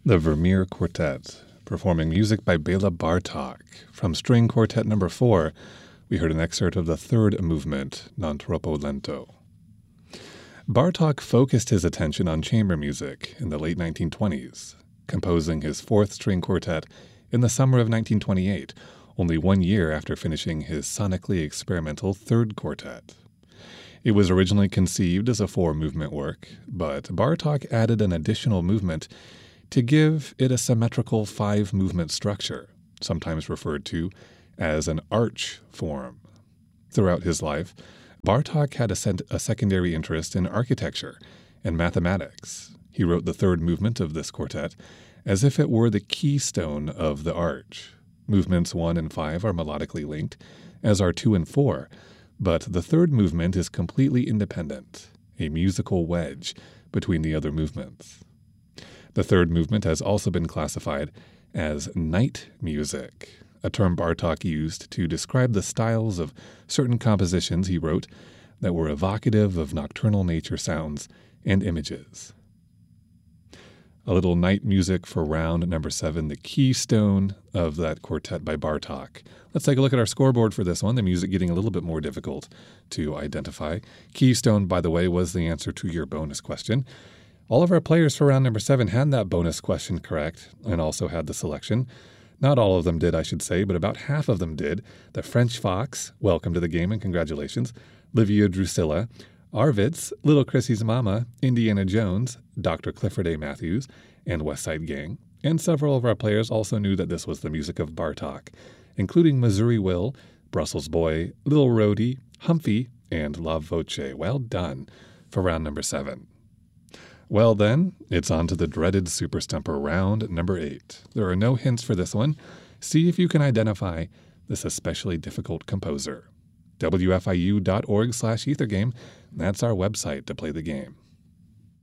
The Vermeer Quartet, performing music by Bela Bartok. From String Quartet No. 4, we heard an excerpt of the third movement, Non Troppo Lento. Bartok focused his attention on chamber music in the late 1920s, composing his fourth string quartet in the summer of 1928, only 1 year after finishing his sonically experimental third quartet. It was originally conceived as a 4-movement work, but Bartok added an additional movement to give it a symmetrical 5-movement structure, sometimes referred to as an arch form. Throughout his life, Bartok had a secondary interest in architecture and mathematics. He wrote the third movement of this quartet as if it were the keystone of the arch. Movements 1 and 5 are melodically linked, as are 2 and 4, but the third movement is completely independent, a musical wedge between the other movements. The third movement has also been classified as night music, a term Bartok used to describe the styles of certain compositions he wrote that were evocative of nocturnal nature sounds and images. A little night music for round number 7, the keystone of that quartet by Bartok. Let's take a look at our scoreboard for this one, the music getting a little bit more difficult to identify. Keystone, by the way, was the answer to your bonus question. All of our players for round number 7 had that bonus question correct and also had the selection. Not all of them did, I should say, but about half of them did. The French Fox, welcome to the game and congratulations. Livia Drusilla, Arvitz, Little Chrissy's Mama, Indiana Jones, Dr. Clifford A. Matthews, and West Side Gang. And several of our players also knew that this was the music of Bartok, including Missouri Will, Brussels Boy, Little Rhodey, Humphy, and La Voce. Well done for round number 7. Well then, it's on to the dreaded Super Stumper round number 8. There are no hints for this one. See if you can identify this especially difficult composer. WFIU.org/ethergame. That's our website to play the game.